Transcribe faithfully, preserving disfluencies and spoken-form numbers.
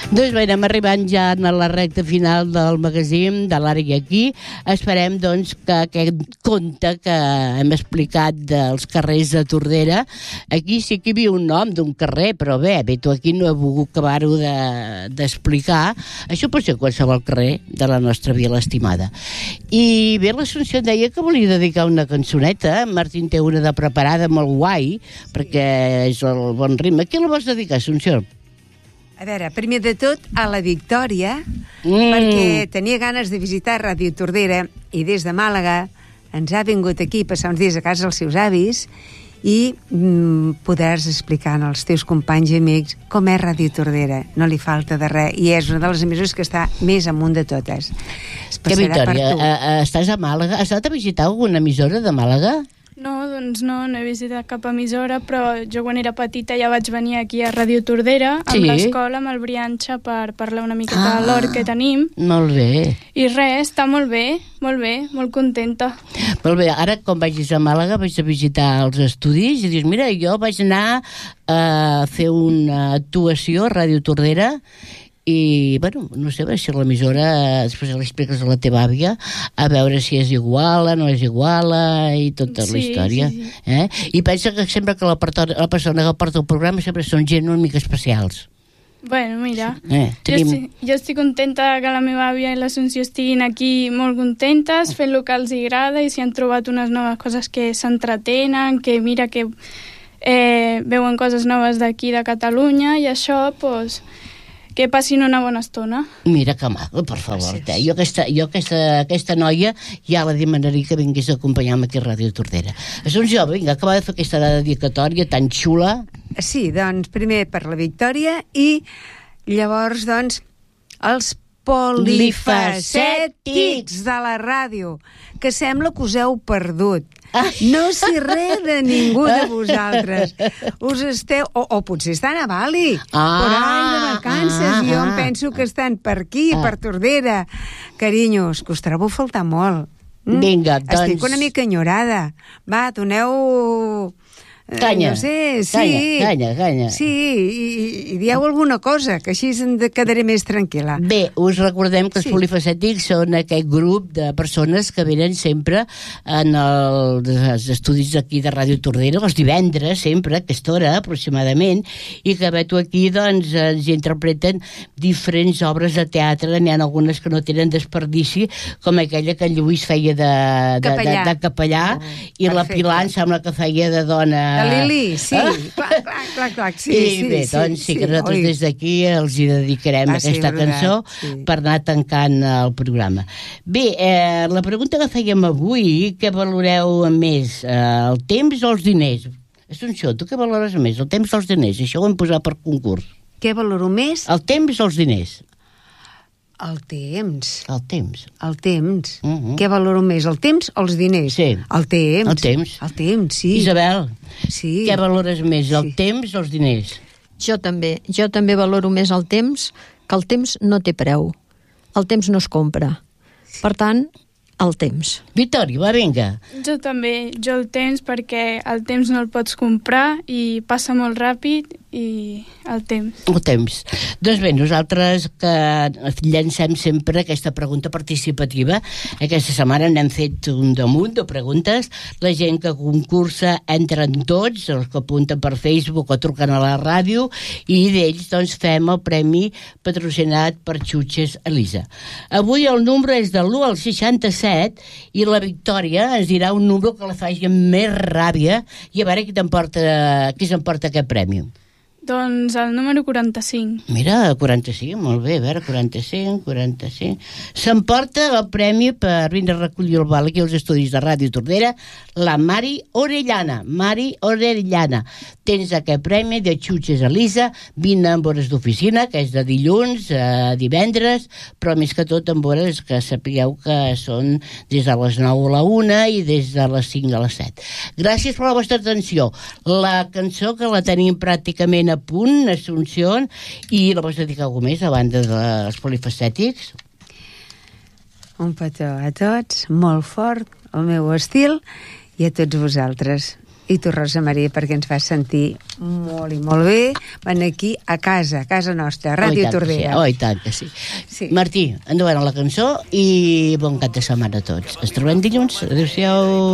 Doncs bé, anem arribant ja a la recta final del magazín de l'Ara i Aquí. Esperem, doncs, que aquest conte que hem explicat dels carrers de Tordera, aquí sí que hi havia un nom d'un carrer, però bé, bé, tu aquí no he volgut acabar-ho d'explicar. De, Això pot ser qualsevol carrer de la nostra vila estimada. I bé, l'Assumpció deia que volia dedicar una cançoneta. Martín té una de preparada molt guai, perquè és el bon ritme. A qui la vols dedicar, Assumpció? A veure, primer de tot, a la Victòria, mm. perquè tenia ganes de visitar Ràdio Tordera i des de Màlaga ens ha vingut aquí a passar uns dies a casa dels seus avis i mm, poders explicar als teus companys i amics com és Ràdio Tordera. No li falta de res i és una de les emissores que està més amunt de totes. Que Victòria, a, a, estàs a Màlaga? Has anat a visitar alguna emissora de Màlaga? No, doncs no, no he visitat cap emissora, però jo quan era petita ja vaig venir aquí a Ràdio Tordera amb sí? l'escola, amb el Brianxa, per parlar una miqueta ah, de l'hort que tenim. Molt bé. I res, està molt bé, molt bé, molt contenta. Molt bé, ara quan vagis a Màlaga vaig a visitar els estudis i dius, mira, jo vaig anar a fer una actuació a Ràdio Tordera i, bueno, no sé, si l'emissora després l'expliques a la teva àvia a veure si és iguala, no és iguala i tota sí, la història. Sí, sí. Eh? I pensa que sempre que la, la persona que porta el programa sempre són gent una mica especials. Bueno, mira, eh, tenim... jo, estic, jo estic contenta que la meva àvia i l'Assumpció estiguin aquí molt contentes, fent el que els agrada i si han trobat unes noves coses que s'entretenen, que mira que eh, veuen coses noves d'aquí de Catalunya i això, doncs... que passin una bona estona. Mira que maco, per favor. Sí. Jo, aquesta, jo aquesta, aquesta noia ja la demanaria que vingués a acompanyar-me aquí a Ràdio Tordera. Assumpció, vinga, acaba de fer aquesta dedicatòria tan xula. Sí, doncs, primer per la Victòria i llavors, doncs, els polifacètics de la ràdio, que sembla que us heu perdut. No sé res de ningú de vosaltres. Us esteu... O, o potser estan a Bali, ah, per ahí de vacances, ah, i jo em penso que estan per aquí, ah. per Tordera. Carinyos, que us trobo a faltar molt. Mm? Vinga, doncs... Estic una mica enyorada. Va, doneu... Canya, no sé, sí. Canya, canya, canya. Sí, i, i dieu alguna cosa, que així em quedaré més tranquil·la. Bé, us recordem que els sí. polifacètics són aquest grup de persones que venen sempre en el, els estudis d'aquí de Ràdio Tordera, els divendres, sempre, a aquesta hora, aproximadament, i que ve tu aquí, doncs, ens interpreten diferents obres de teatre. N'hi ha algunes que no tenen desperdici, com aquella que en Lluís feia de, de, capellà. de, de capellà, oh, i perfecte. La Pilar em sembla que feia de dona... La Lili, sí, ah? clar, clar, clar, clar, sí, I sí, bé, doncs sí, sí que nosaltres oi. Des d'aquí els hi dedicarem ah, aquesta sí, cançó sí. per anar tancant el programa. Bé, eh, la pregunta que fèiem avui, què valoreu més, eh, el temps o els diners? Assumpció, tu què valores més, el temps o els diners? Això ho hem posat per concurs. Què valoro més? El temps o els diners? El temps. El temps. El temps. Uh -huh. Què valoro més, el temps o els diners? Sí. El temps. El temps. El temps, sí. Isabel, sí. què valores més, el sí. temps o els diners? Jo també. Jo també valoro més el temps, que el temps no té preu. El temps no es compra. Per tant, el temps. Victòria, va, vinga. Jo també. Jo el temps, perquè el temps no el pots comprar i passa molt ràpid i el temps. El temps. Doncs bé, nosaltres que llancem sempre aquesta pregunta participativa. Aquesta setmana n'hem fet un damunt de preguntes. La gent que concursa entren tots, els que apunten per Facebook o truquen a la ràdio, i d'ells doncs fem el premi patrocinat per Xutxes Elisa. Avui el número és de l'u al seixanta-set i la Victòria ens dirà un número que la faci amb més ràbia i a veure qui t'emporta, qui s'emporta aquest premi. Doncs el número quaranta-cinc. Mira, quaranta-cinc, molt bé, a veure, quaranta-cinc, quaranta-cinc... S'emporta el premi per vindre a recollir el val aquí als estudis de Ràdio Tordera, la Mari Orellana. Mari Orellana. Tens aquest premi de Xutxes Elisa, vine amb hores d'oficina, que és de dilluns a divendres, però més que tot amb hores que sapigueu que són des de les nou a la una i des de les cinc a les set. Gràcies per la vostra atenció. La cançó que la tenim pràcticament a punt, Assumpció, i la vols dedicar a algú més a banda dels polifacètics? Un petó a tots, molt fort, el meu estil, i a tots vosaltres. i tu, Rosa Maria, perquè ens vas sentir molt i molt bé. Van aquí a casa, a casa nostra, a Ràdio oh, Tordera. Sí. Oh, i tant que sí. sí. Martí, endavant la cançó i bon cap de setmana a tots. Ens trobem dilluns. Adéu-siau.